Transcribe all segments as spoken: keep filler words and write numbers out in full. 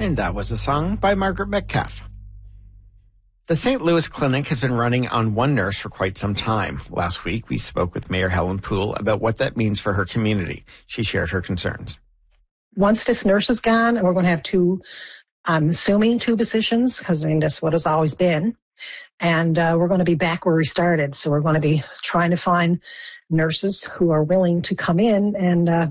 And that was a song by Margaret Metcalf. The Saint Louis Clinic has been running on one nurse for quite some time. Last week, we spoke with Mayor Helen Poole about what that means for her community. She shared her concerns. Once this nurse is gone, we're going to have two, I'm assuming two positions, because I mean, that's what it's always been. And uh, we're going to be back where we started. So we're going to be trying to find nurses who are willing to come in and uh,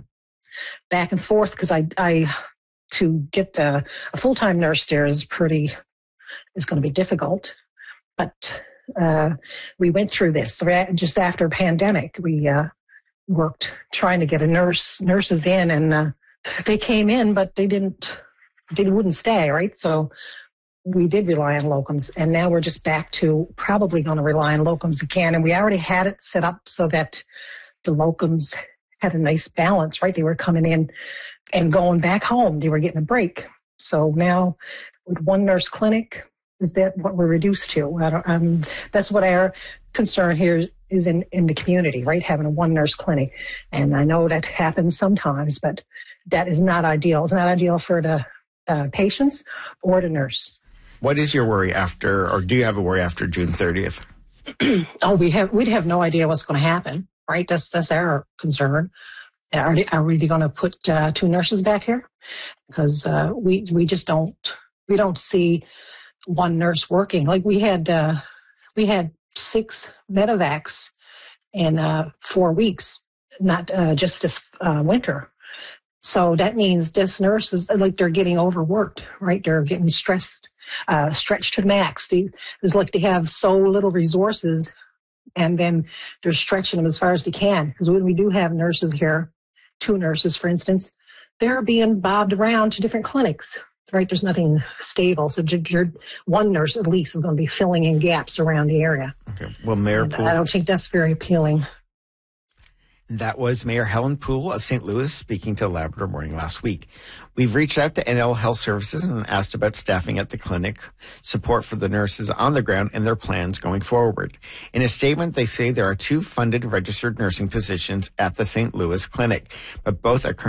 back and forth, because I, I, to get a, a full-time nurse there is pretty, is going to be difficult. But uh, we went through this just after pandemic. We uh, worked trying to get a nurse, nurses in, and uh, they came in, but they didn't, they wouldn't stay, right? So we did rely on locums, and now we're just back to probably going to rely on locums again. And we already had it set up so that the locums had a nice balance, right? They were coming in and going back home. They were getting a break. So now with one nurse clinic, is that what we're reduced to? I don't, um, that's what our concern here is in, in the community, right? Having a one nurse clinic. And I know that happens sometimes, but that is not ideal. It's not ideal for the uh, patients or the nurse. What is your worry after, or do you have a worry after June thirtieth? oh, we have, we'd have no idea what's going to happen, right? That's, that's our concern. Are, they, are we going to put uh, two nurses back here? Because uh, we, we just don't, we don't see one nurse working. Like we had, uh, we had six medevacs in uh, four weeks, not uh, just this uh, winter. So that means this nurse is like they're getting overworked, right? They're getting stressed. Uh, stretched to the max. They, it's like they have so little resources, and then they're stretching them as far as they can. Because when we do have nurses here, two nurses, for instance, they're being bobbed around to different clinics, right? There's nothing stable. So you're, one nurse at least is going to be filling in gaps around the area. Okay. Well, Mayor Poole, I don't think that's very appealing. That was Mayor Helen Poole of Saint Louis speaking to Labrador Morning last week. We've reached out to N L Health Services and asked about staffing at the clinic, support for the nurses on the ground, and their plans going forward. In a statement, they say there are two funded registered nursing positions at the Saint Louis Clinic, but both are currently